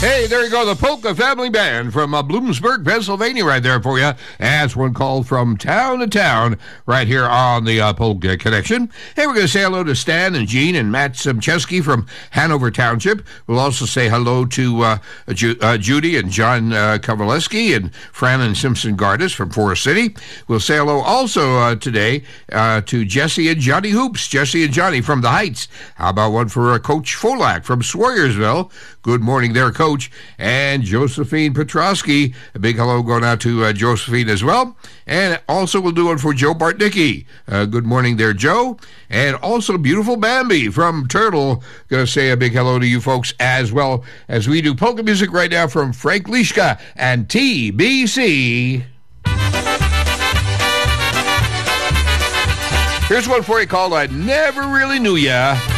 Hey, there you go, the Polka Family Band from Bloomsburg, Pennsylvania, right there for you. That's one called From Town to Town, right here on the Polka Connection. Hey, we're going to say hello to Stan and Jean and Matt Simcheski from Hanover Township. We'll also say hello to Judy and John Kovaleski and Fran and Simpson Gardis from Forest City. We'll say hello also today to Jesse and Johnny Hoops. Jesse and Johnny from the Heights. How about one for Coach Folak from Sawyersville? Good morning there, Coach. And Josephine Petrosky. A big hello going out to Josephine as well. And also we'll do one for Joe Bartnicki. Good morning there, Joe. And also beautiful Bambi from Turtle. Going to say a big hello to you folks as well as we do polka music right now from Frank Lischka and TBC. Here's one for you called I Never Really Knew Ya.